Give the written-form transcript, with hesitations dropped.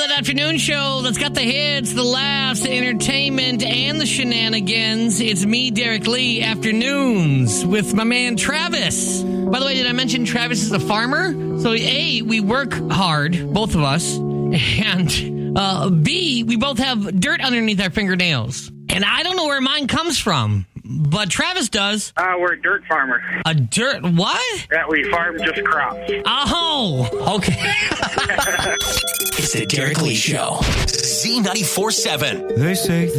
that afternoon show that's got the hits, the laughs, the entertainment, and the shenanigans. It's me, Derek Lee, Afternoons, with my man Travis. By the way, did I mention Travis is a farmer? So, A, we work hard, both of us, and B, we both have dirt underneath our fingernails. And I don't know where mine comes from, but Travis does. We're a dirt farmer. A dirt what? Yeah, we farm just crops. Oh, okay. It's the Derek Lee Show. Z94.7. They say